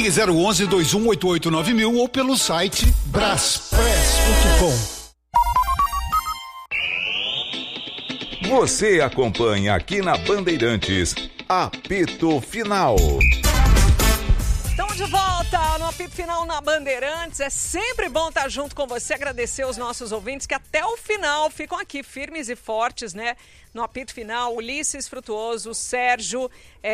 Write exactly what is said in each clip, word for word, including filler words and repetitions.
Ligue zero onze, dois um oito oito nove mil ou pelo site braspress ponto com. Você acompanha aqui na Bandeirantes, Apito Final. Estamos de volta no Apito Final na Bandeirantes. É sempre bom estar junto com você, agradecer os nossos ouvintes que até o final ficam aqui firmes e fortes, né? No Apito Final, Ulisses Frutuoso, Sérgio,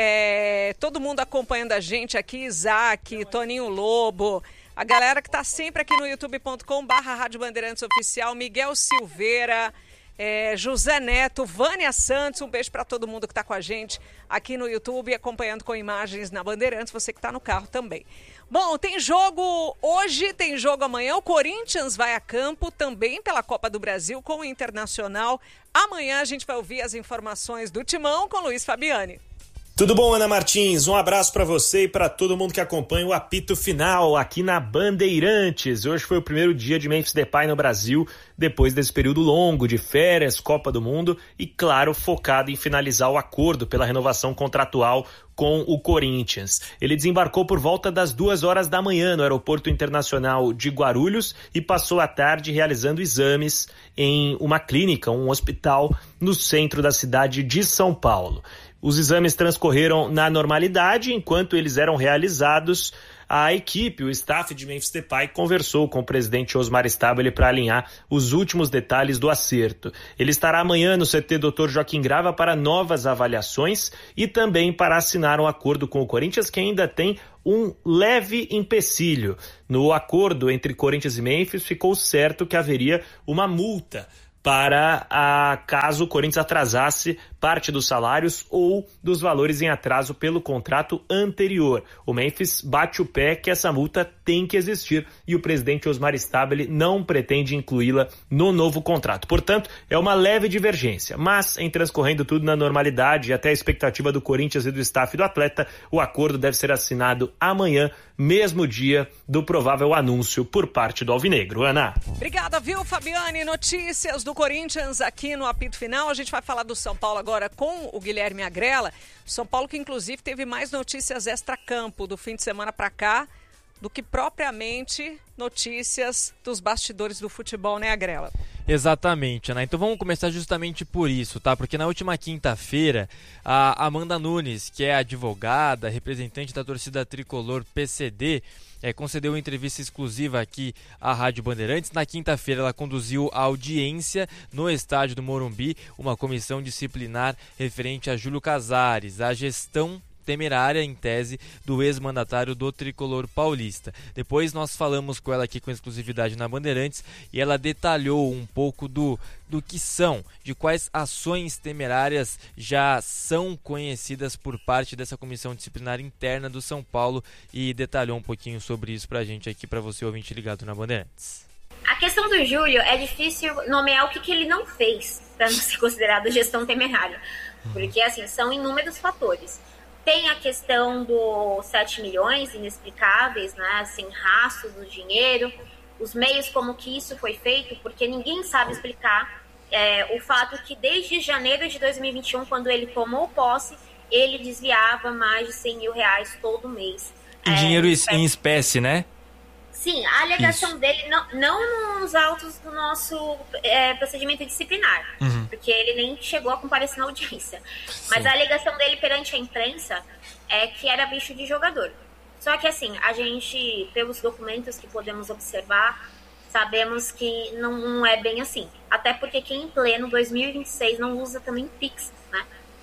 é, todo mundo acompanhando a gente aqui, Isaac, Toninho Lobo, a galera que está sempre aqui no youtube ponto com barra Rádio Bandeirantes Oficial, Miguel Silveira, É, José Neto, Vânia Santos, um beijo para todo mundo que está com a gente aqui no YouTube, acompanhando com imagens na Bandeirantes, você que está no carro também. Bom, tem jogo hoje, tem jogo amanhã, o Corinthians vai a campo também pela Copa do Brasil com o Internacional. Amanhã a gente vai ouvir as informações do Timão com Luiz Fabiani. Tudo bom, Ana Martins? Um abraço para você e para todo mundo que acompanha o Apito Final aqui na Bandeirantes. Hoje foi o primeiro dia de Memphis Depay no Brasil, depois desse período longo de férias, Copa do Mundo e, claro, focado em finalizar o acordo pela renovação contratual com o Corinthians. Ele desembarcou por volta das duas horas da manhã no Aeroporto Internacional de Guarulhos e passou a tarde realizando exames em uma clínica, um hospital no centro da cidade de São Paulo. Os exames transcorreram na normalidade. Enquanto eles eram realizados, a equipe, o staff de Memphis Depay conversou com o presidente Osmar Stabile para alinhar os últimos detalhes do acerto. Ele estará amanhã no C T doutor Joaquim Grava para novas avaliações e também para assinar um acordo com o Corinthians, que ainda tem um leve empecilho. No acordo entre Corinthians e Memphis ficou certo que haveria uma multa para a, caso o Corinthians atrasasse parte dos salários ou dos valores em atraso pelo contrato anterior. O Memphis bate o pé que essa multa tem que existir e o presidente Osmar Stabile não pretende incluí-la no novo contrato. Portanto, é uma leve divergência, mas em transcorrendo tudo na normalidade e até a expectativa do Corinthians e do staff do atleta, o acordo deve ser assinado amanhã, mesmo dia do provável anúncio por parte do Alvinegro. Ana. Obrigada, viu, Fabiane? Notícias do Corinthians aqui no Apito Final. A gente vai falar do São Paulo agora com o Guilherme Agrela. São Paulo que, inclusive, teve mais notícias extra-campo do fim de semana para cá do que propriamente notícias dos bastidores do futebol, né, Agrela? Exatamente, Ana. Então vamos começar justamente por isso, tá? Porque na última quinta-feira, a Amanda Nunes, que é advogada, representante da torcida tricolor P C D, é, concedeu uma entrevista exclusiva aqui à Rádio Bandeirantes. Na quinta-feira ela conduziu a audiência no estádio do Morumbi, uma comissão disciplinar referente a Júlio Casares, a gestão temerária, em tese, do ex-mandatário do tricolor paulista. Depois nós falamos com ela aqui com exclusividade na Bandeirantes e ela detalhou um pouco do, do que são, de quais ações temerárias já são conhecidas por parte dessa comissão disciplinar interna do São Paulo e detalhou um pouquinho sobre isso pra gente aqui, pra você ouvinte ligado na Bandeirantes. A questão do Júlio é difícil nomear o que, que ele não fez para não ser considerado gestão temerária, porque assim, são inúmeros fatores. Tem a questão dos sete milhões inexplicáveis, né, sem rastro do dinheiro, os meios como que isso foi feito, porque ninguém sabe explicar é, o fato que desde janeiro de dois mil e vinte e um, quando ele tomou posse, ele desviava mais de cem mil reais todo mês. Em é, dinheiro em espécie. em espécie, né? Sim, a alegação Isso. dele, não, não nos autos do nosso é, procedimento disciplinar, uhum. porque ele nem chegou a comparecer na audiência. Sim. Mas a alegação dele perante a imprensa é que era bicho de jogador. Só que assim, a gente, pelos documentos que podemos observar, sabemos que não, não é bem assim. Até porque quem em pleno dois mil e vinte e seis não usa também Pix, né?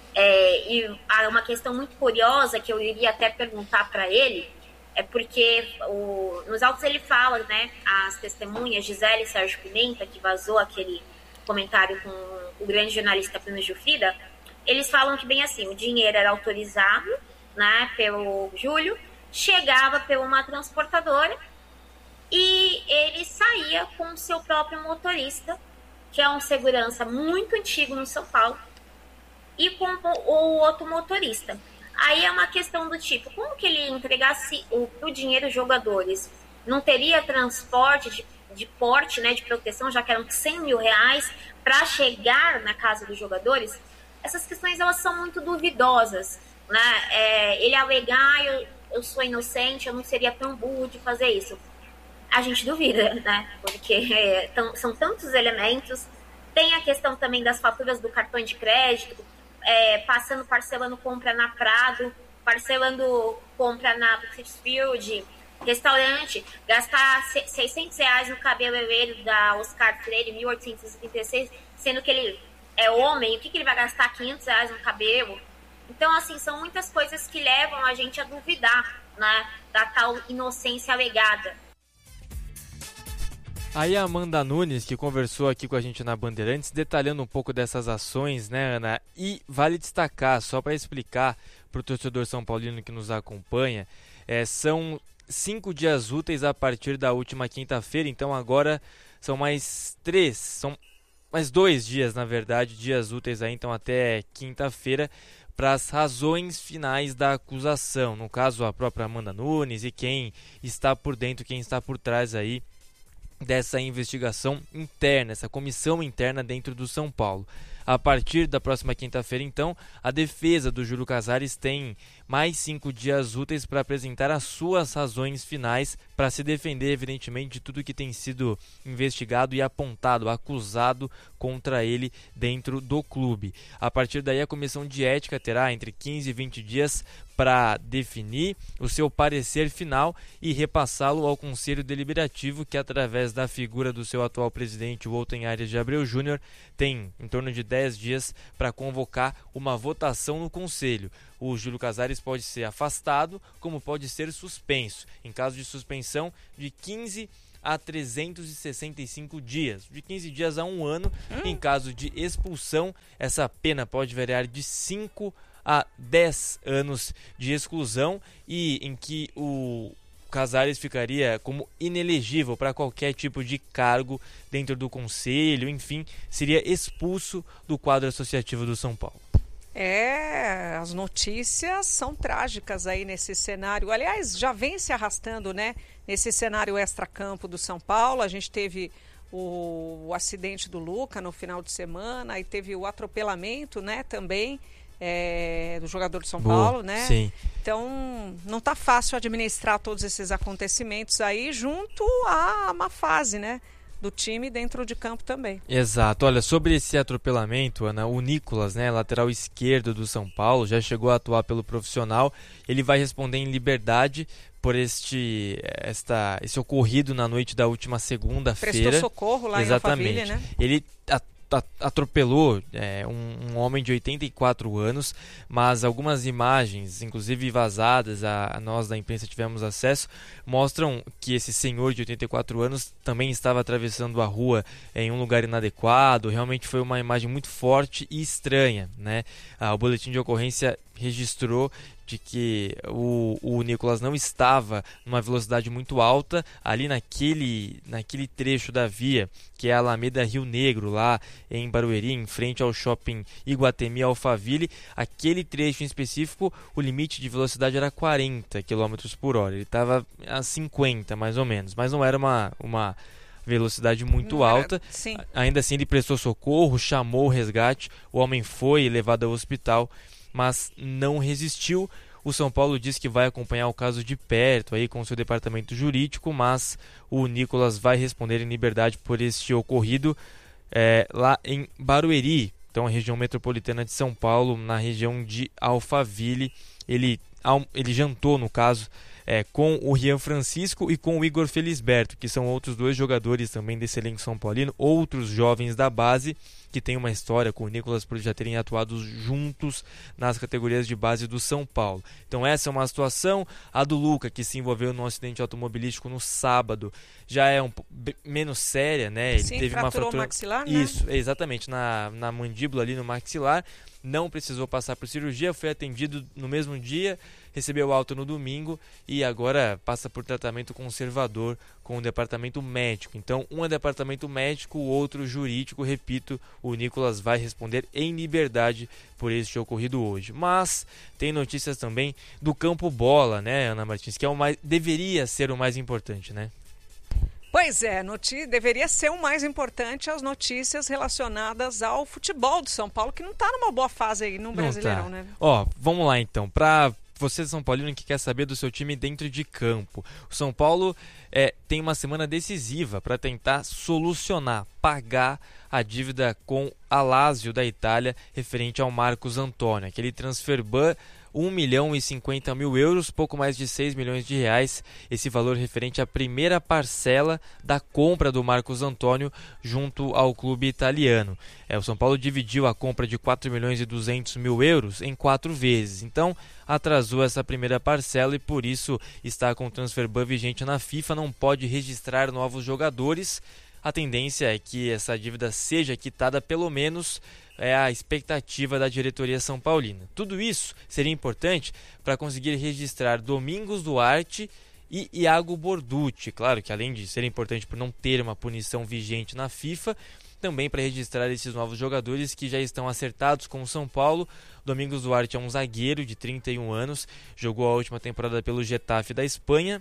É, e há uma questão muito curiosa que eu iria até perguntar para ele, é porque o, nos autos ele fala, né, as testemunhas, Gisele e Sérgio Pimenta, que vazou aquele comentário com o grande jornalista Plínio Gilfrida, eles falam que bem assim, o dinheiro era autorizado, né, pelo Júlio, chegava por uma transportadora e ele saía com o seu próprio motorista, que é um segurança muito antigo no São Paulo, e com o outro motorista. Aí é uma questão do tipo, como que ele entregasse o, o dinheiro aos jogadores? Não teria transporte de, de porte, né, de proteção, já que eram cem mil reais para chegar na casa dos jogadores? Essas questões, elas são muito duvidosas, né? É, ele alegar, eu, eu sou inocente, eu não seria tão burro de fazer isso. A gente duvida, né? Porque é, tão, são tantos elementos. Tem a questão também das faturas do cartão de crédito, é, passando, parcelando compra na Prado, parcelando compra na Field, restaurante, gastar seiscentos reais no cabeleireiro da Oscar Freire, mil oitocentos e trinta e seis, sendo que ele é homem, o que, que ele vai gastar quinhentos reais no cabelo? Então, assim, são muitas coisas que levam a gente a duvidar, né, da tal inocência alegada. Aí a Amanda Nunes, que conversou aqui com a gente na Bandeirantes, detalhando um pouco dessas ações, né, Ana? E vale destacar, só para explicar para o torcedor são paulino que nos acompanha, é, são cinco dias úteis a partir da última quinta-feira, então agora são mais três, são mais dois dias, na verdade, dias úteis aí, então até quinta-feira, para as razões finais da acusação. No caso, a própria Amanda Nunes e quem está por dentro, quem está por trás aí dessa investigação interna, essa comissão interna dentro do São Paulo. A partir da próxima quinta-feira, então, a defesa do Júlio Casares tem mais cinco dias úteis para apresentar as suas razões finais para se defender, evidentemente, de tudo que tem sido investigado e apontado, acusado contra ele dentro do clube. A partir daí, a comissão de ética terá entre quinze e vinte dias para definir o seu parecer final e repassá-lo ao Conselho Deliberativo, que através da figura do seu atual presidente, Wolton Aires de Abreu Júnior, tem em torno de dez dias para convocar uma votação no Conselho. O Júlio Casares pode ser afastado, como pode ser suspenso. Em caso de suspensão, de quinze a trezentos e sessenta e cinco dias, de quinze dias a um ano. Hum. Em caso de expulsão, essa pena pode variar de cinco a dez anos de exclusão, e em que o Casares ficaria como inelegível para qualquer tipo de cargo dentro do conselho, enfim, seria expulso do quadro associativo do São Paulo. É, as notícias são trágicas aí nesse cenário. Aliás, já vem se arrastando, né? Nesse cenário extracampo do São Paulo. A gente teve o, o acidente do Luca no final de semana, e teve o atropelamento, né, também, é, do jogador do São Boa, Paulo, né? Sim. Então, não tá fácil administrar todos esses acontecimentos aí, junto à má fase, né, do time dentro de campo também. Exato. Olha, sobre esse atropelamento, Ana, o Nicolas, né, lateral esquerdo do São Paulo, já chegou a atuar pelo profissional. Ele vai responder em liberdade por este, esta, esse ocorrido na noite da última segunda-feira. Prestou socorro lá Exatamente. Em Alphaville, né? Ele atropelou é, um, um homem de oitenta e quatro anos, mas algumas imagens, inclusive vazadas, a, a nós da imprensa tivemos acesso, mostram que esse senhor de oitenta e quatro anos também estava atravessando a rua em um lugar inadequado. Realmente foi uma imagem muito forte e estranha, né? Ah, o boletim de ocorrência registrou de que o, o Nicolas não estava numa velocidade muito alta ali naquele, naquele trecho da via, que é a Alameda Rio Negro, lá em Barueri, em frente ao shopping Iguatemi Alphaville. Aquele trecho em específico, o limite de velocidade era quarenta quilômetros por hora. Ele estava a cinquenta, mais ou menos, mas não era uma... uma velocidade muito era, alta. Sim. Ainda assim, ele prestou socorro, chamou o resgate, o homem foi levado ao hospital, mas não resistiu. O São Paulo diz que vai acompanhar o caso de perto aí com o seu departamento jurídico, mas o Nicolas vai responder em liberdade por este ocorrido é, lá em Barueri, então a região metropolitana de São Paulo, na região de Alphaville. Ele, ele jantou, no caso, É, com o Rian Francisco e com o Igor Felisberto, que são outros dois jogadores também desse elenco São Paulino, outros jovens da base que tem uma história com o Nicolas por já terem atuado juntos nas categorias de base do São Paulo. Então essa é uma situação. A do Luca, que se envolveu num acidente automobilístico no sábado, já é um menos séria, né? Ele Sim, teve uma fratura maxilar, né? Isso, exatamente, na, na mandíbula ali no maxilar. Não precisou passar por cirurgia, foi atendido no mesmo dia, recebeu alta no domingo e agora passa por tratamento conservador com o departamento médico. Então, um é departamento médico, o outro jurídico. Repito, o Nicolas vai responder em liberdade por este ocorrido hoje. Mas tem notícias também do campo bola, né, Ana Martins, que é o mais, deveria ser o mais importante, né? Pois é, noti- deveria ser o mais importante as notícias relacionadas ao futebol do São Paulo, que não está numa boa fase aí no Brasileirão, tá. né? Ó, vamos lá então, para você, São Paulino, que quer saber do seu time dentro de campo. O São Paulo é, tem uma semana decisiva para tentar solucionar, pagar a dívida com a Lazio da Itália referente ao Marcos Antônio. Aquele transfer ban, um milhão e cinquenta mil euros, pouco mais de seis milhões de reais, esse valor referente à primeira parcela da compra do Marcos Antônio junto ao clube italiano. É, o São Paulo dividiu a compra de quatro milhões e duzentos mil euros em quatro vezes, então atrasou essa primeira parcela e por isso está com o transfer ban vigente na FIFA, não pode registrar novos jogadores. A tendência é que essa dívida seja quitada pelo menos é a expectativa da diretoria são paulina. Tudo isso seria importante para conseguir registrar Domingos Duarte e Iago Borducci. Claro que além de ser importante por não ter uma punição vigente na FIFA, também para registrar esses novos jogadores que já estão acertados com o São Paulo. Domingos Duarte é um zagueiro de trinta e um anos, jogou a última temporada pelo Getafe da Espanha.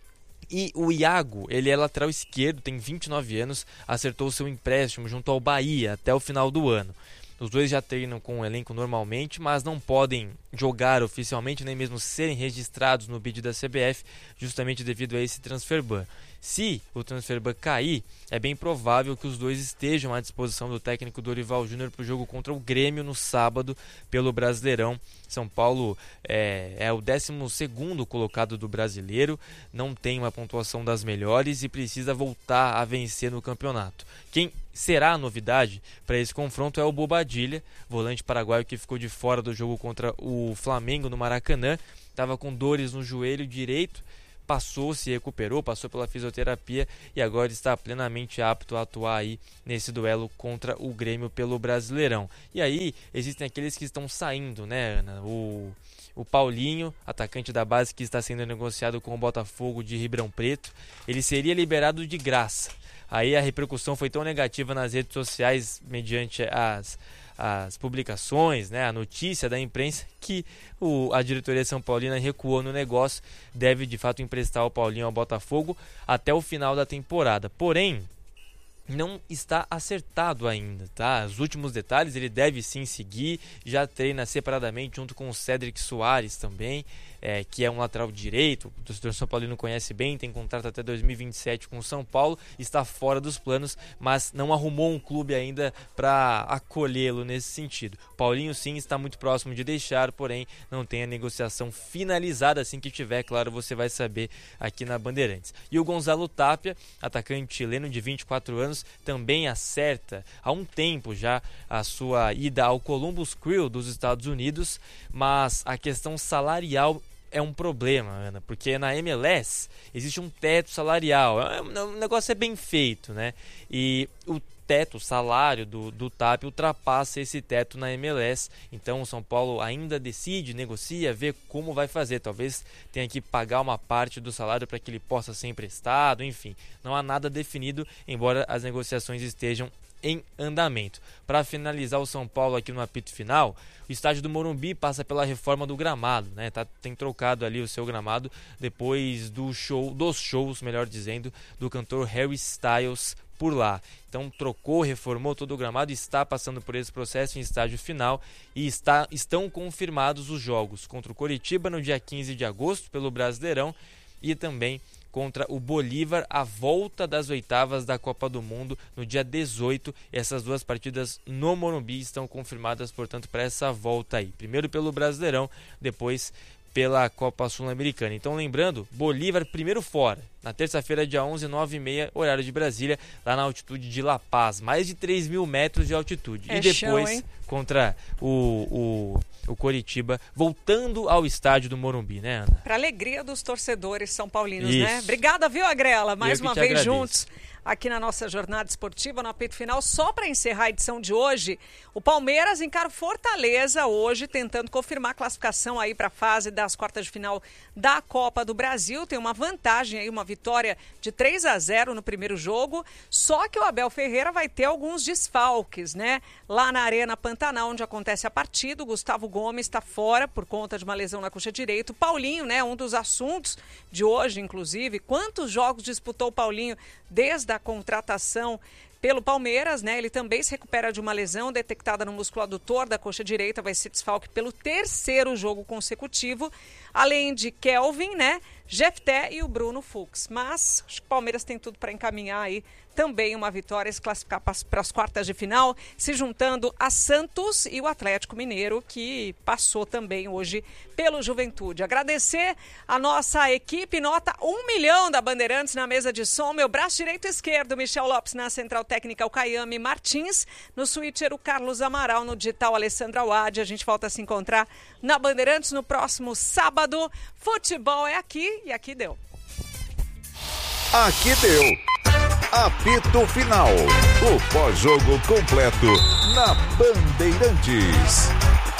E o Iago, ele é lateral esquerdo, tem vinte e nove anos, acertou seu empréstimo junto ao Bahia até o final do ano. Os dois já treinam com o elenco normalmente, mas não podem jogar oficialmente, nem mesmo serem registrados no bid da C B F, justamente devido a esse transfer ban. Se o transfer ban cair, é bem provável que os dois estejam à disposição do técnico Dorival Júnior para o jogo contra o Grêmio no sábado pelo Brasileirão. São Paulo é, é o décimo segundo colocado do Brasileiro, não tem uma pontuação das melhores e precisa voltar a vencer no campeonato. Quem será a novidade para esse confronto é o Bobadilla, volante paraguaio que ficou de fora do jogo contra o Flamengo no Maracanã, estava com dores no joelho direito, passou, se recuperou, passou pela fisioterapia e agora está plenamente apto a atuar aí nesse duelo contra o Grêmio pelo Brasileirão. E aí existem aqueles que estão saindo, né, Ana? O, o Paulinho, atacante da base que está sendo negociado com o Botafogo de Ribeirão Preto, ele seria liberado de graça. Aí a repercussão foi tão negativa nas redes sociais mediante as... as publicações, né, a notícia da imprensa, que o, a diretoria São Paulina recuou no negócio, deve de fato emprestar o Paulinho ao Botafogo até o final da temporada. Porém, não está acertado ainda, tá? Os últimos detalhes, ele deve sim seguir, já treina separadamente junto com o Cédric Soares também, é, que é um lateral direito, o torcedor São Paulino conhece bem, tem contrato até dois mil e vinte e sete com o São Paulo, está fora dos planos, mas não arrumou um clube ainda para acolhê-lo nesse sentido. Paulinho sim está muito próximo de deixar, porém não tem a negociação finalizada. Assim que tiver, claro, você vai saber aqui na Bandeirantes. E o Gonzalo Tapia, atacante chileno de vinte e quatro anos, também acerta há um tempo já a sua ida ao Columbus Crew dos Estados Unidos, mas a questão salarial é um problema, Ana, porque na M L S existe um teto salarial, o negócio é bem feito, né? E o teto, o salário do, do T A P ultrapassa esse teto na M L S, então o São Paulo ainda decide, negocia, vê como vai fazer, talvez tenha que pagar uma parte do salário para que ele possa ser emprestado, enfim, não há nada definido, embora as negociações estejam em andamento. Para finalizar o São Paulo aqui no apito final, o estádio do Morumbi passa pela reforma do gramado, né? Tá, tem trocado ali o seu gramado depois do show, dos shows, melhor dizendo, do cantor Harry Styles por lá. Então trocou, reformou todo o gramado, está passando por esse processo em estágio final e está, estão confirmados os jogos contra o Coritiba no dia quinze de agosto pelo Brasileirão e também contra o Bolívar, a volta das oitavas da Copa do Mundo no dia dezoito. Essas duas partidas no Morumbi estão confirmadas, portanto, para essa volta aí. Primeiro pelo Brasileirão, depois pela Copa Sul-Americana. Então, lembrando, Bolívar primeiro fora, na terça-feira, dia onze, nove e meia, horário de Brasília, lá na altitude de La Paz, mais de três mil metros de altitude. É e depois, chão, contra o, o, o Coritiba, voltando ao estádio do Morumbi, né, Ana? Para alegria dos torcedores são paulinos, Isso. né? Obrigada, viu, Agrela? Mais uma vez agradeço. juntos aqui na nossa jornada esportiva, no apito final. Só para encerrar a edição de hoje, o Palmeiras encara Fortaleza hoje, tentando confirmar a classificação aí para a fase das quartas de final da Copa do Brasil. Tem uma vantagem aí, uma vitória de três a zero no primeiro jogo, só que o Abel Ferreira vai ter alguns desfalques, né? Lá na Arena Pantanal, onde acontece a partida, o Gustavo Gomes está fora por conta de uma lesão na coxa direita. O Paulinho, né? Um dos assuntos de hoje, inclusive. Quantos jogos disputou o Paulinho desde a contratação pelo Palmeiras, né? Ele também se recupera de uma lesão detectada no músculo adutor da coxa direita, vai ser desfalque pelo terceiro jogo consecutivo, além de Kelvin, né? Jefté e o Bruno Fux. Mas acho que o Palmeiras tem tudo para encaminhar aí também uma vitória e se classificar para as quartas de final, se juntando a Santos e o Atlético Mineiro, que passou também hoje pelo Juventude. Agradecer a nossa equipe, nota um milhão da Bandeirantes na mesa de som, meu braço direito e esquerdo, Michel Lopes na central técnica, o Caiame Martins, no switcher o Carlos Amaral, no digital Alessandra Wade. A gente volta a se encontrar na Bandeirantes no próximo sábado. Futebol é aqui e aqui deu. Aqui deu. Apito Final. O pós-jogo completo na Bandeirantes.